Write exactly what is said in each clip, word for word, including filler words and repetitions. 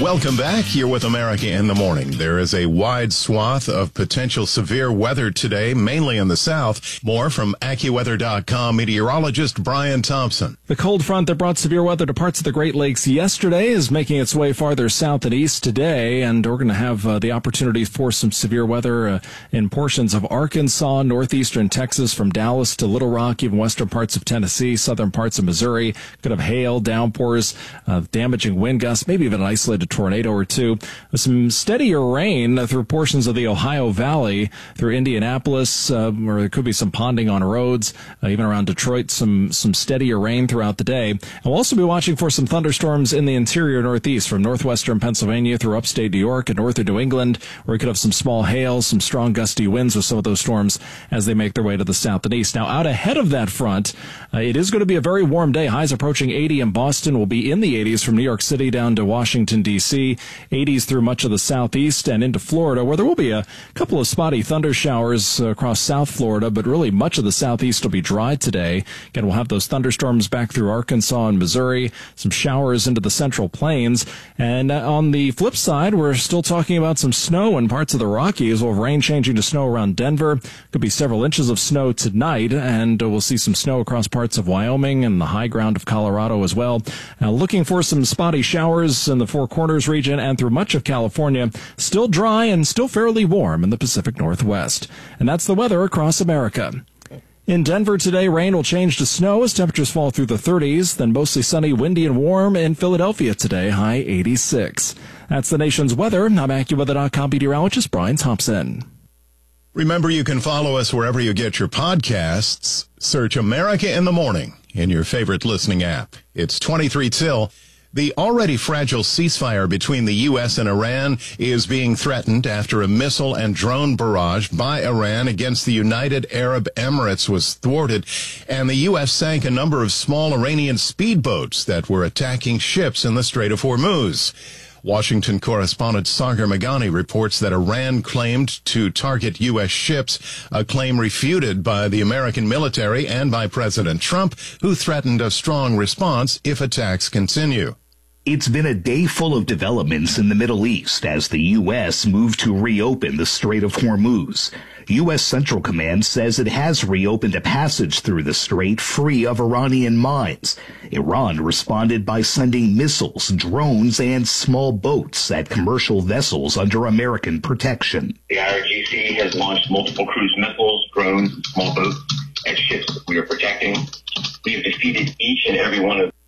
Welcome back. You're with America in the Morning. There is a wide swath of potential severe weather today, mainly in the south. More from AccuWeather dot com meteorologist Brian Thompson. The cold front that brought severe weather to parts of the Great Lakes yesterday is making its way farther south and east today, and we're going to have uh, the opportunity for some severe weather uh, in portions of Arkansas, northeastern Texas, from Dallas to Little Rock, even western parts of Tennessee, southern parts of Missouri. Could have hail, downpours, uh, damaging wind gusts, maybe even an isolated tornado or two. With some steadier rain through portions of the Ohio Valley, through Indianapolis, uh, where there could be some ponding on roads, uh, even around Detroit, some some steadier rain throughout the day. And we'll also be watching for some thunderstorms in the interior Northeast, from northwestern Pennsylvania through upstate New York and northern New England, where we could have some small hail, some strong gusty winds with some of those storms as they make their way to the south and east. Now, out ahead of that front, uh, it is going to be a very warm day. Highs approaching eighty in Boston. Will be in the eighties from New York City down to Washington, D C eighties through much of the southeast and into Florida, where there will be a couple of spotty thunder showers uh, across South Florida, but really much of the southeast will be dry today. Again, we'll have those thunderstorms back through Arkansas and Missouri, some showers into the central plains. And uh, on the flip side, we're still talking about some snow in parts of the Rockies. We'll have rain changing to snow around Denver. Could be several inches of snow tonight, and uh, we'll see some snow across parts of Wyoming and the high ground of Colorado as well. Uh, looking for some spotty showers in the Four Corners region and through much of California. Still dry and still fairly warm in the Pacific Northwest. And that's the weather across America. In Denver today, rain will change to snow as temperatures fall through the thirties, then mostly sunny, windy, and warm in Philadelphia today, high eighty-six. That's the nation's weather. I'm AccuWeather dot com meteorologist Brian Thompson. Remember, you can follow us wherever you get your podcasts. Search America in the Morning in your favorite listening app. It's twenty-three till. The already fragile ceasefire between the U S and Iran is being threatened after a missile and drone barrage by Iran against the United Arab Emirates was thwarted, and the U S sank a number of small Iranian speedboats that were attacking ships in the Strait of Hormuz. Washington correspondent Sagar Meghani reports that Iran claimed to target U S ships, a claim refuted by the American military and by President Trump, who threatened a strong response if attacks continue. It's been a day full of developments in the Middle East as the U S moved to reopen the Strait of Hormuz. U S Central Command says it has reopened a passage through the strait free of Iranian mines. Iran responded by sending missiles, drones, and small boats at commercial vessels under American protection. The I R G C has launched multiple cruise missiles, drones, small boats, and ships that we are protecting. We have defeated each and every one of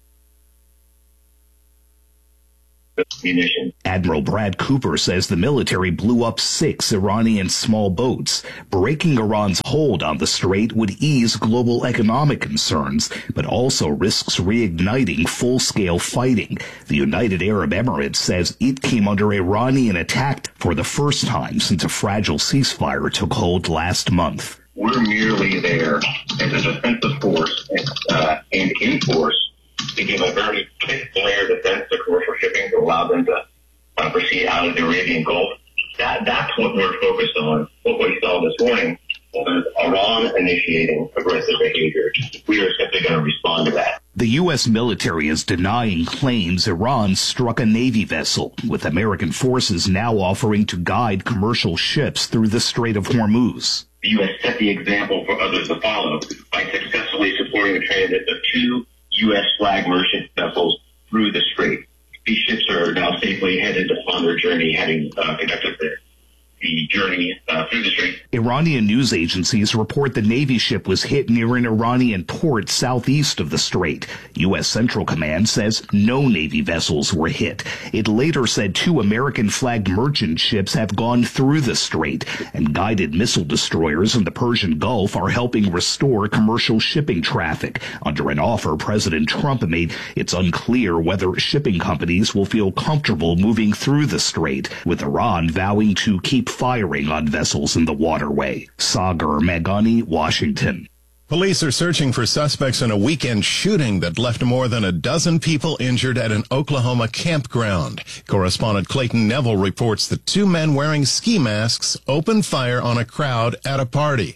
munitions. Admiral Brad Cooper says the military blew up six Iranian small boats. Breaking Iran's hold on the strait would ease global economic concerns, but also risks reigniting full-scale fighting. The United Arab Emirates says it came under Iranian attack for the first time since a fragile ceasefire took hold last month. We're merely there as a defensive force and, uh, and in force to give a very thick layer of defense to commercial shipping to allow them to uh, proceed out of the Arabian Gulf. That, that's what we're focused on. What we saw this morning was Iran initiating aggressive behavior. We are simply going to respond to that. The U S military is denying claims Iran struck a Navy vessel, with American forces now offering to guide commercial ships through the Strait of Hormuz. The U S set the example for others to follow by successfully supporting the transit of two U S flag merchant vessels through the strait. These ships are now safely headed on their journey, having uh, conducted the, the journey uh, through the strait. Iranian news agencies report the Navy ship was hit near an Iranian port southeast of the strait. U S Central Command says no Navy vessels were hit. It later said two American-flagged merchant ships have gone through the strait, and guided missile destroyers in the Persian Gulf are helping restore commercial shipping traffic. Under an offer President Trump made, it's unclear whether shipping companies will feel comfortable moving through the strait, with Iran vowing to keep firing on vessels in the waterway. Sagar Meghani, Washington. Police are searching for suspects in a weekend shooting that left more than a dozen people injured at an Oklahoma campground. Correspondent Clayton Neville reports that two men wearing ski masks opened fire on a crowd at a party.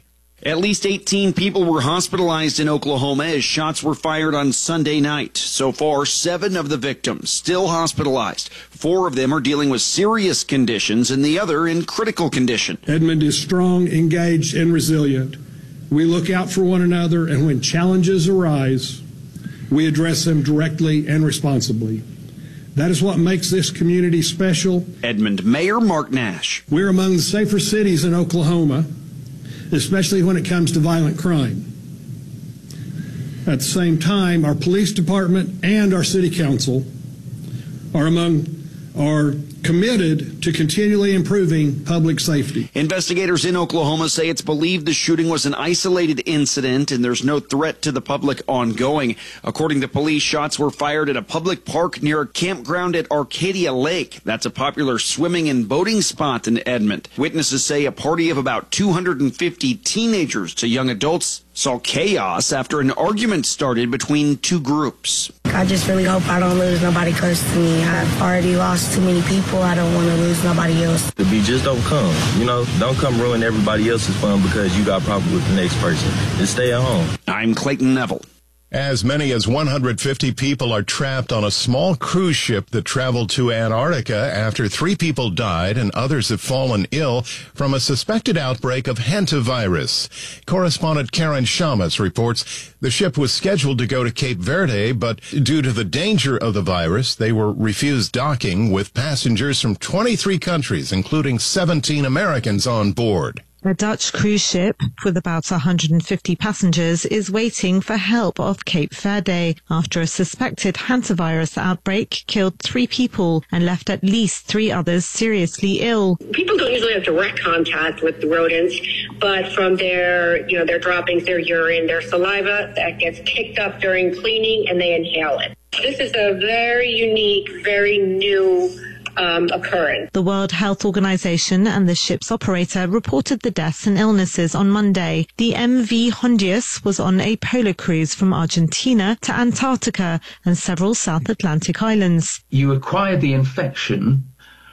At least eighteen people were hospitalized in Oklahoma as shots were fired on Sunday night. So far, seven of the victims still hospitalized. Four of them are dealing with serious conditions and the other in critical condition. Edmond is strong, engaged, and resilient. We look out for one another, and when challenges arise, we address them directly and responsibly. That is what makes this community special. Edmond Mayor Mark Nash. We're among the safer cities in Oklahoma, especially when it comes to violent crime. At the same time, our police department and our city council are among are committed to continually improving public safety. Investigators in Oklahoma say it's believed the shooting was an isolated incident and there's no threat to the public ongoing. According to police, shots were fired at a public park near a campground at Arcadia Lake. That's a popular swimming and boating spot in Edmond. Witnesses say a party of about two hundred fifty teenagers to young adults saw chaos after an argument started between two groups. I just really hope I don't lose nobody close to me. I've already lost too many people. I don't want to lose nobody else. To be just don't come. You know, don't come ruin everybody else's fun because you got problems with the next person. Just stay at home. I'm Clayton Neville. As many as one hundred fifty people are trapped on a small cruise ship that traveled to Antarctica after three people died and others have fallen ill from a suspected outbreak of hantavirus. Correspondent Karen Shamas reports the ship was scheduled to go to Cape Verde, but due to the danger of the virus, they were refused docking with passengers from twenty-three countries, including seventeen Americans on board. A Dutch cruise ship with about one hundred fifty passengers is waiting for help off Cape Verde after a suspected hantavirus outbreak killed three people and left at least three others seriously ill. People don't usually have direct contact with the rodents, but from their, you know, their droppings, their urine, their saliva, that gets picked up during cleaning and they inhale it. This is a very unique, very new Um, occurrence. The World Health Organization and the ship's operator reported the deaths and illnesses on Monday. The M V Hondius was on a polar cruise from Argentina to Antarctica and several South Atlantic islands. You acquire the infection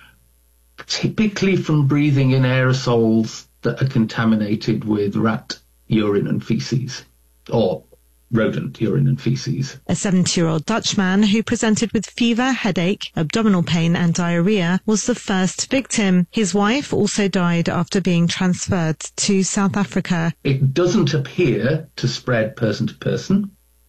typically from breathing in aerosols that are contaminated with rat urine and feces, or rodent urine and feces. A seventy-year-old Dutchman who presented with fever, headache, abdominal pain and diarrhea was the first victim. His wife also died after being transferred to South Africa. It doesn't appear to spread person to person.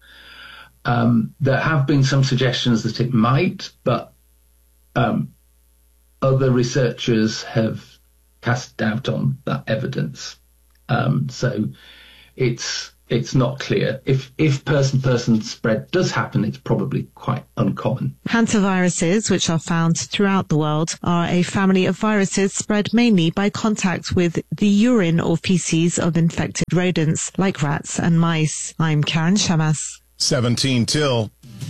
Um, there have been some suggestions that it might, but um, other researchers have cast doubt on that evidence. Um, so it's It's not clear. If if person-person spread does happen, it's probably quite uncommon. Hantaviruses, which are found throughout the world, are a family of viruses spread mainly by contact with the urine or feces of infected rodents, like rats and mice. I'm Karen Shamas. seventeen till.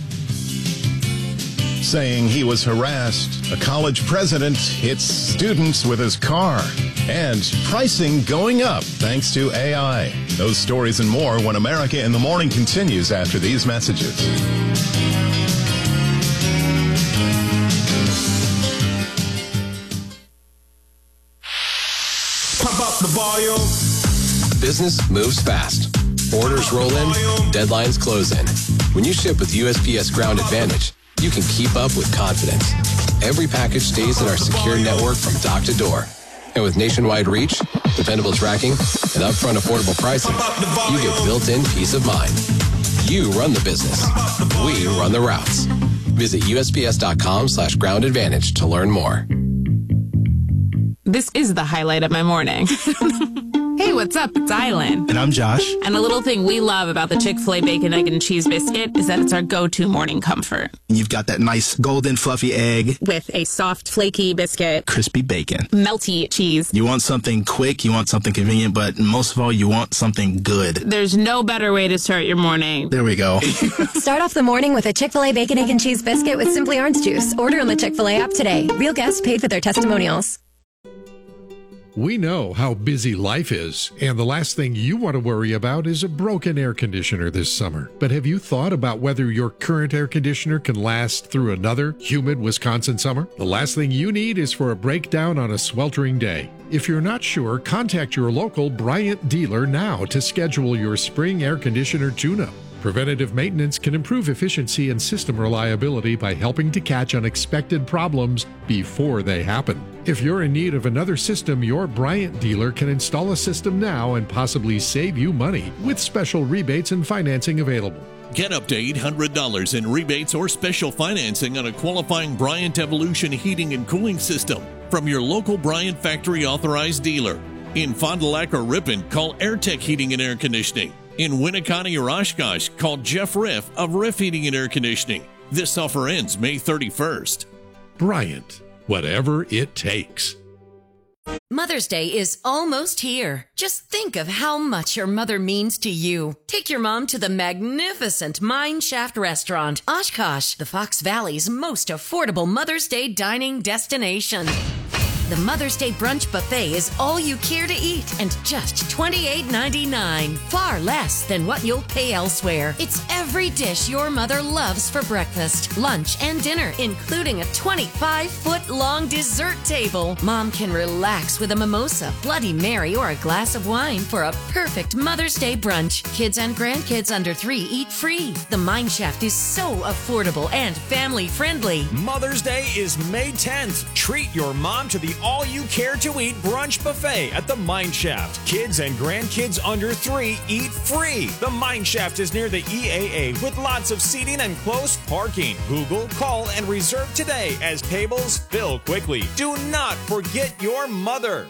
Saying he was harassed. A college president hits students with his car. And pricing going up thanks to A I. Those stories and more when America in the Morning continues after these messages. Pump up the volume. Business moves fast. Orders roll in, deadlines close in. When you ship with U S P S Ground Advantage, you can keep up with confidence. Every package stays in our secure network from dock to door. And with nationwide reach, dependable tracking, and upfront affordable pricing, you get built-in peace of mind. You run the business. We run the routes. Visit USPS.com slash ground advantage to learn more. This is the highlight of my morning. Hey, what's up? It's Island. And I'm Josh. And a little thing we love about the Chick-fil-A Bacon, Egg, and Cheese Biscuit is that it's our go-to morning comfort. You've got that nice golden fluffy egg. With a soft, flaky biscuit. Crispy bacon. Melty cheese. You want something quick, you want something convenient, but most of all, you want something good. There's no better way to start your morning. There we go. Start off the morning with a Chick-fil-A Bacon, Egg, and Cheese Biscuit with Simply Orange Juice. Order on the Chick-fil-A app today. Real guests paid for their testimonials. We know how busy life is, and the last thing you want to worry about is a broken air conditioner this summer. But have you thought about whether your current air conditioner can last through another humid Wisconsin summer? The last thing you need is for a breakdown on a sweltering day. If you're not sure, contact your local Bryant dealer now to schedule your spring air conditioner tune-up. Preventative maintenance can improve efficiency and system reliability by helping to catch unexpected problems before they happen. If you're in need of another system, your Bryant dealer can install a system now and possibly save you money with special rebates and financing available. Get up to eight hundred dollars in rebates or special financing on a qualifying Bryant Evolution heating and cooling system from your local Bryant factory authorized dealer. In Fond du Lac or Ripon, call AirTech Heating and Air Conditioning. In Winneconne or Oshkosh, call Jeff Riff of Riff Heating and Air Conditioning. This offer ends May thirty-first. Bryant, whatever it takes. Mother's Day is almost here. Just think of how much your mother means to you. Take your mom to the magnificent Mine Shaft Restaurant, Oshkosh, the Fox Valley's most affordable Mother's Day dining destination. The Mother's Day Brunch Buffet is all you care to eat and just twenty-eight ninety-nine. Far less than what you'll pay elsewhere. It's every dish your mother loves for breakfast, lunch, and dinner, including a twenty-five foot long dessert table. Mom can relax with a mimosa, Bloody Mary, or a glass of wine for a perfect Mother's Day brunch. Kids and grandkids under three eat free. The Mine Shaft is so affordable and family friendly. Mother's Day is May tenth. Treat your mom to the all-you-care-to-eat brunch buffet at the Mine Shaft. Kids and grandkids under three eat free. The Mine Shaft is near the E A A with lots of seating and close parking. Google, call, and reserve today as tables fill quickly. Do not forget your mother.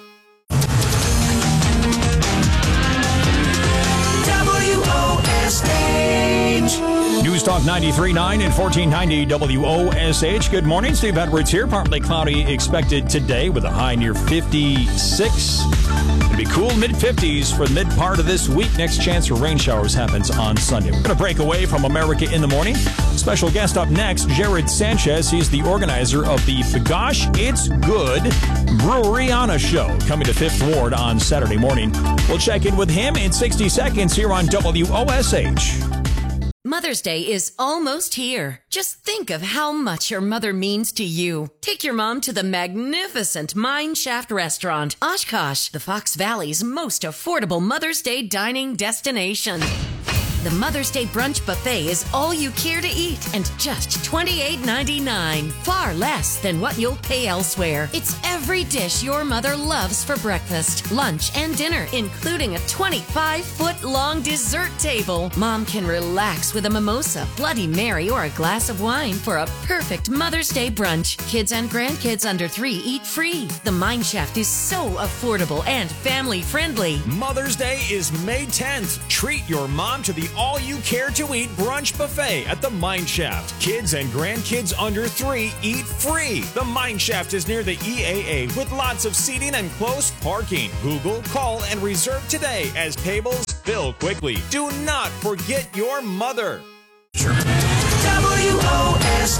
W O S H News Talk ninety-three point nine and fourteen ninety W O S H. Good morning. Steve Edwards here. Partly cloudy expected today with a high near fifty-six. It'll be cool mid-fifties for the mid part of this week. Next chance for rain showers happens on Sunday. We're going to break away from America in the Morning. Special guest up next, Jared Sanchez. He's the organizer of the Gosh It's Good Breweriana Show coming to Fifth Ward on Saturday morning. We'll check in with him in sixty seconds here on W O S H. Mother's Day is almost here. Just think of how much your mother means to you. Take your mom to the magnificent Mine Shaft Restaurant, Oshkosh, the Fox Valley's most affordable Mother's Day dining destination. The Mother's Day Brunch Buffet is all you care to eat and just twenty-eight ninety-nine. Far less than what you'll pay elsewhere. It's every dish your mother loves for breakfast, lunch, and dinner, including a twenty-five foot long dessert table. Mom can relax with a mimosa, Bloody Mary, or a glass of wine for a perfect Mother's Day brunch. Kids and grandkids under three eat free. The Mine Shaft is so affordable and family friendly. Mother's Day is May tenth. Treat your mom to the all-you-care-to-eat brunch buffet at the Mine Shaft. Kids and grandkids under three eat free. The Mine Shaft is near the E A A with lots of seating and close parking. Google, call, and reserve today as tables fill quickly. Do not forget your mother. W O S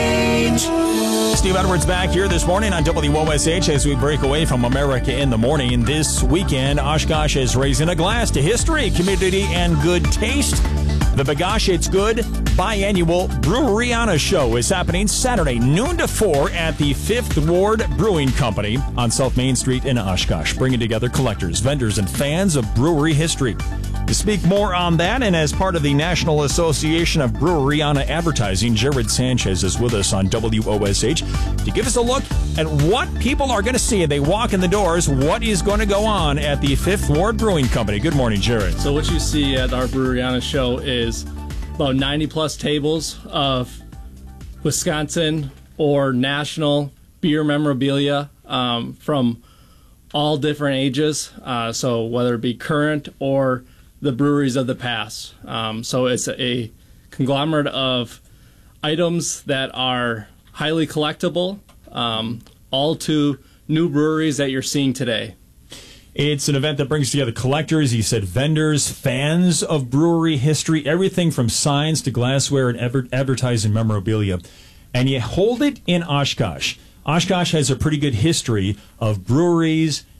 H. Steve Edwards back here this morning on W O S H as we break away from America in the Morning. This weekend, Oshkosh is raising a glass to history, community, and good taste. The B'gosh It's Good biannual Breweriana Show is happening Saturday, noon to four at the Fifth Ward Brewing Company on South Main Street in Oshkosh, bringing together collectors, vendors, and fans of brewery history. To speak more on that, and as part of the National Association of Breweriana Advertising, Jared Sanchez is with us on W O S H to give us a look at what people are going to see as they walk in the doors, what is going to go on at the Fifth Ward Brewing Company. Good morning, Jared. So what you see at our Breweriana Show is about ninety plus tables of Wisconsin or national beer memorabilia um, from all different ages. Uh, so whether it be current or the breweries of the past. Um, so it's a, a conglomerate of items that are highly collectible, um, all to new breweries that you're seeing today. It's an event that brings together collectors, you said vendors, fans of brewery history, everything from signs to glassware and adver- advertising memorabilia. And you hold it in Oshkosh. Oshkosh has a pretty good history of breweries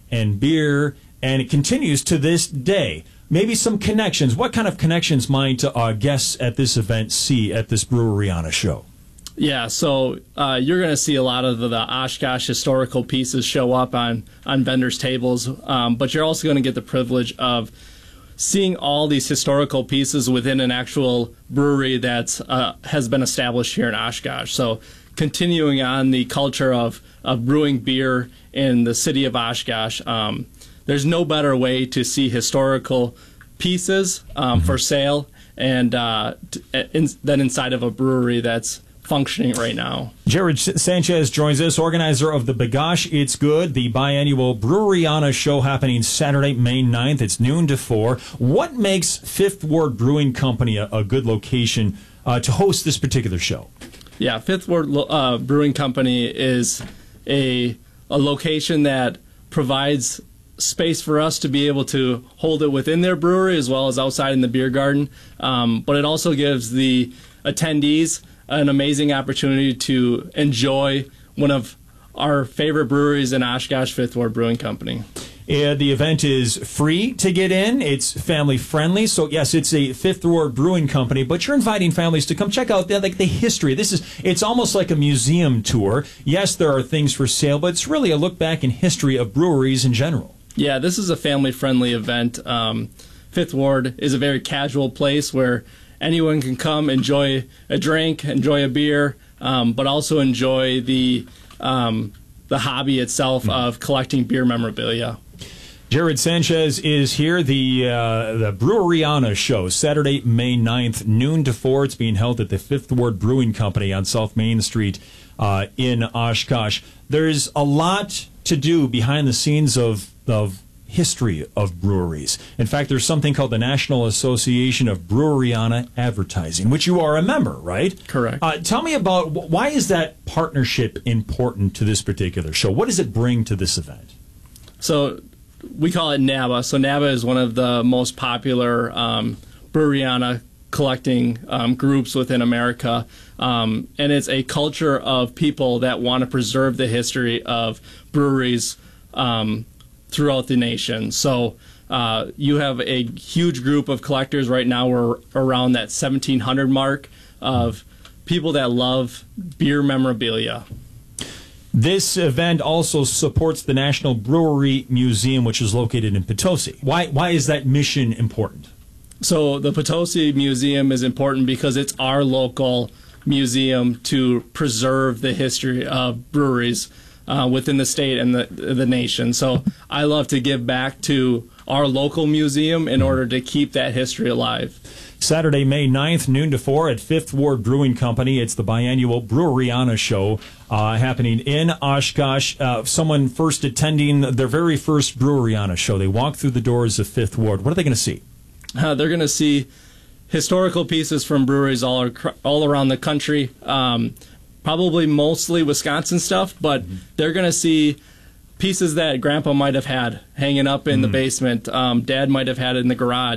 and beer, and it continues to this day. Maybe some connections. What kind of connections might uh, guests at this event see at this Breweriana show? Yeah, so uh, you're going to see a lot of the, the Oshkosh historical pieces show up on, on vendors' tables, um, but you're also going to get the privilege of seeing all these historical pieces within an actual brewery that uh, has been established here in Oshkosh. So continuing on the culture of, of brewing beer in the city of Oshkosh, um, there's no better way to see historical pieces um, mm-hmm. for sale and uh, t- in, than inside of a brewery that's functioning right now. Jared Sanchez joins us, organizer of the B'gosh It's Good, the biannual Breweriana show happening Saturday, May ninth. It's noon to four. What makes Fifth Ward Brewing Company a, a good location uh, to host this particular show? Yeah, Fifth Ward uh, Brewing Company is a a location that provides space for us to be able to hold it within their brewery as well as outside in the beer garden. Um, but it also gives the attendees an amazing opportunity to enjoy one of our favorite breweries in Oshkosh, Fifth Ward Brewing Company. Yeah, the event is free to get in. It's family friendly. So yes, it's a Fifth Ward Brewing Company, but you're inviting families to come check out the, like the history. This is it's almost like a museum tour. Yes, there are things for sale, but it's really a look back in history of breweries in general. Yeah, this is a family friendly event. Um, Fifth Ward is a very casual place where anyone can come, enjoy a drink, enjoy a beer, um, but also enjoy the um, the hobby itself mm-hmm. of collecting beer memorabilia. Jared Sanchez is here. The uh, the Breweriana show, Saturday, May ninth, noon to four. It's being held at the Fifth Ward Brewing Company on South Main Street uh, in Oshkosh. There's a lot to do behind the scenes of of history of breweries. In fact, there's something called the National Association of Breweriana Advertising, which you are a member, right? Correct. Uh, tell me about why is that partnership important to this particular show? What does it bring to this event? So we call it NABA. So NABA is one of the most popular um, Breweriana collecting um, groups within America. Um, and it's a culture of people that want to preserve the history of breweries um, throughout the nation. So uh, you have a huge group of collectors right now. We're around that seventeen hundred mark of people that love beer memorabilia. This event also supports the National Brewery Museum, which is located in Potosi. Why, why is that mission important? So the Potosi Museum is important because it's our local museum to preserve the history of breweries Uh, within the state and the the nation. So I love to give back to our local museum in order to keep that history alive. Saturday, May ninth, noon to four at Fifth Ward Brewing Company. It's the biannual Breweriana show uh, happening in Oshkosh. Uh, someone first attending their very first Breweriana show. They walk through the doors of Fifth Ward. What are they going to see? Uh, they're going to see historical pieces from breweries all, ar- all around the country. Um, Probably mostly Wisconsin stuff, but mm-hmm. they're going to see pieces that Grandpa might have had hanging up in mm-hmm. the basement. Um, Dad might have had it in the garage.